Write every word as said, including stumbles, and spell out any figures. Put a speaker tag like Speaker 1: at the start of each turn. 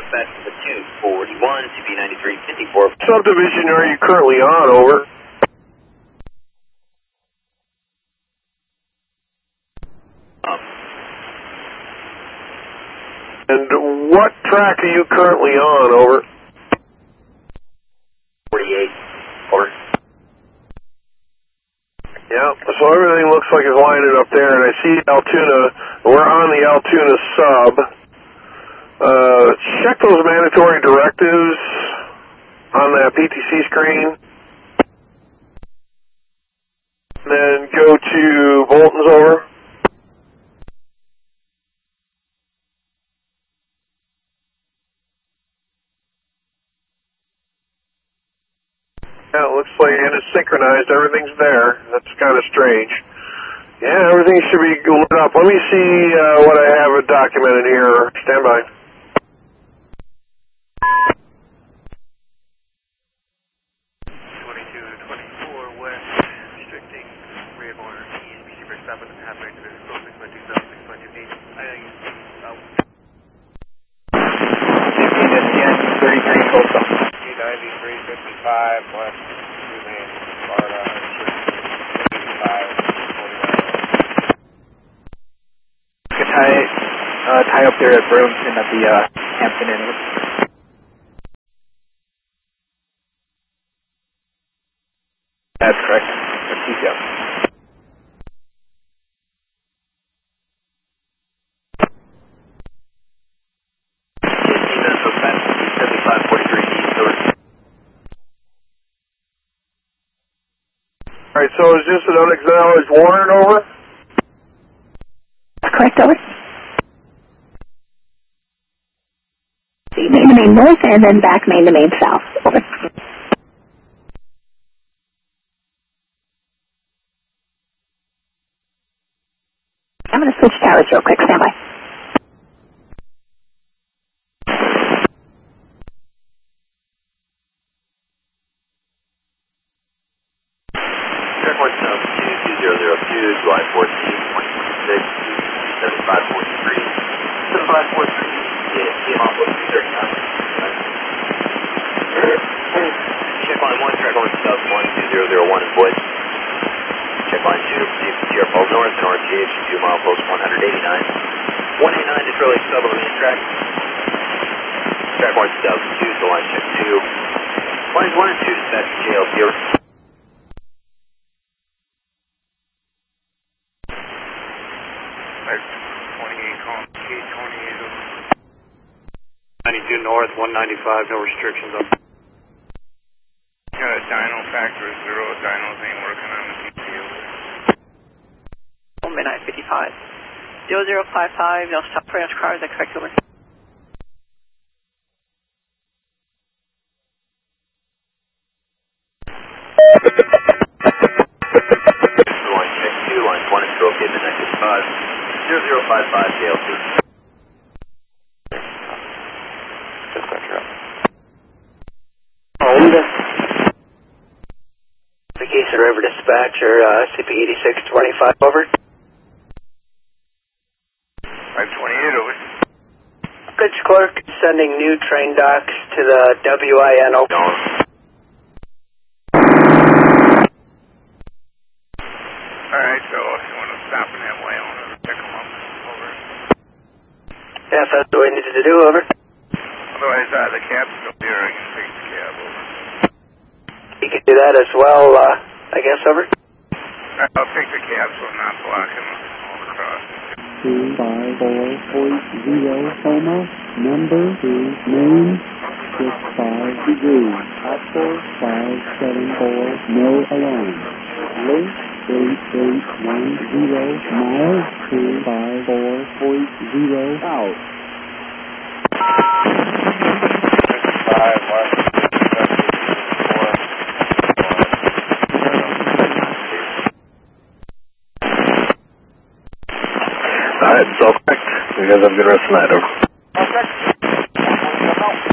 Speaker 1: dispatch to the two forty-one, C P ninety-three fifty-four.
Speaker 2: Subdivision are you currently on, over?
Speaker 1: Um,
Speaker 2: and what track are you currently on, over?
Speaker 1: forty-eight, over.
Speaker 2: Yeah, so everything looks like it's lining up there, and I see Altoona. We're on the Altoona sub. Uh, check those mandatory directives on that P T C screen. Then go to Bolton's, over. Yeah, it looks like and it's synchronized. Everything's there. That's kind of strange. Yeah, everything should be lit up. Let me see uh, what I have documented here. Stand by.
Speaker 3: twenty-two twenty-four West, restricting rear corner T and B C for seven and a half range of this close six by two thousand six by two eight. I think it's out.
Speaker 4: fifteen S T N, thirty-three Coastal.
Speaker 3: T ninety-three fifty-five West, two lanes, Florida, fifty-five forty-nine.
Speaker 4: You can tie, uh, tie up there at Burlington at the uh, Hampton Inn. That's correct. That's T C L.
Speaker 1: seventy-five forty-three east, over.
Speaker 2: Alright, so is this an unacknowledged warrant, over?
Speaker 5: Correct, over. Main to main north and then back main to main south, over. I'm going to switch towers real quick, stand by.
Speaker 1: Check one south, two zero zero two, July fourteenth, twenty twenty-six, seventy-five forty-three, seventy-five forty-three, yeah, came off of two thirty-nine. Check line one, track one south, one two zero zero one in Boyd. Check line two, Sierra Falls North and R T H, two mile post one eighty-nine. one eighty-nine is really sub on the main track. Track one south two, so line check two. Lines one and two, dispatch to J L P, over.
Speaker 3: twenty-eight calling K twenty-eight over. ninety-two north, one ninety-five, no restrictions up. Got a dyno factor zero, dynos ain't working on the P T O.
Speaker 6: Midnight fifty-five. zero zero five five, no stop for us cars, that correct, over.
Speaker 1: Line check two, lines one and two, okay, midnight fifty-five. zero zero five five, J L P.
Speaker 7: Vacation River Dispatcher, uh, C P eighty-six twenty-five, over.
Speaker 3: five twenty-eight over.
Speaker 7: Bridge clerk sending new train docks to the W I N O.
Speaker 3: Alright, so if you want to stop in that way, I want to pick them up. Over.
Speaker 7: Yes, that's what we needed to do, over.
Speaker 3: Otherwise, uh, the cab's still here. I can take the cab over.
Speaker 7: You can do that as well, uh, I guess, over.
Speaker 3: I'll take the cab so I'm not blocking all the crossing.
Speaker 8: two five four point zero, Homo, number two, main, six five degrees, Apple five seven four, no alarm. Link eight eight one zero, miles, two five four point zero, out.
Speaker 3: five, one,
Speaker 2: Alright, it's all correct. You guys have a good rest of the night, over.
Speaker 3: Okay.